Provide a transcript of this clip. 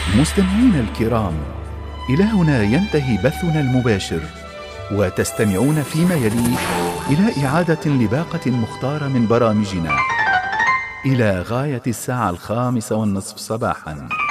مستمعينا الكرام، إلى هنا ينتهي بثنا المباشر، وتستمعون فيما يلي إلى إعادة لباقة مختارة من برامجنا إلى غاية الساعة 5:30 صباحا.